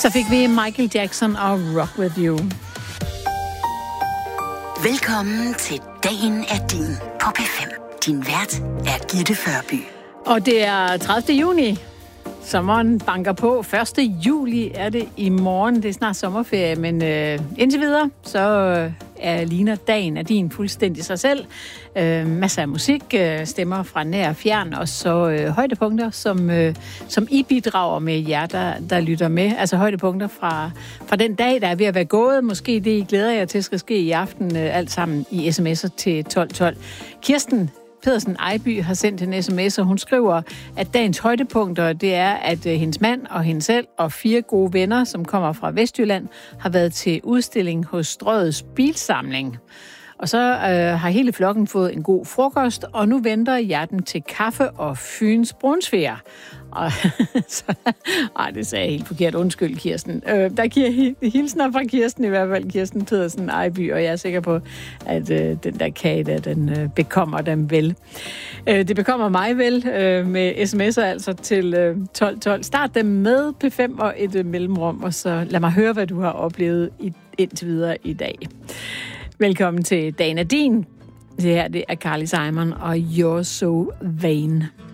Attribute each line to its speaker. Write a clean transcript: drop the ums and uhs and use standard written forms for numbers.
Speaker 1: Så fik vi Michael Jackson og Rock With You.
Speaker 2: Velkommen til Dagen er din på P5. Din vært er Gitte Førby.
Speaker 1: Og det er 30. juni. Sommeren banker på. 1. juli er det i morgen. Det er snart sommerferie, men indtil videre, så ligner dagen af din fuldstændig sig selv. Masser af musik, stemmer fra nær og fjern, og så højdepunkter, som I bidrager med jer, der lytter med. Altså højdepunkter fra den dag, der er ved at være gået. Måske det, I glæder jer til, skal ske i aften, alt sammen i sms'er til 1212. Kirsten Pedersen Ejby har sendt en sms, og hun skriver, at dagens højdepunkter, det er, at hendes mand og hende selv og 4 gode venner, som kommer fra Vestjylland, har været til udstilling hos Strøgets Bilsamling. Og så har hele flokken fået en god frokost, og nu venter hjerten til kaffe og Fyns brunsviger. Og det sagde jeg helt forkert. Undskyld, Kirsten. Der giver hilsner fra Kirsten, i hvert fald Kirsten Pedersen Ejby, og jeg er sikker på, at den der kage der, den bekommer dem vel. Det bekommer mig vel med sms'er altså til 1212. Start dem med P5 og et mellemrum, og så lad mig høre, hvad du har oplevet indtil videre i dag. Velkommen til Dagen er din. Det her, det er Carly Simon og You're So Vain.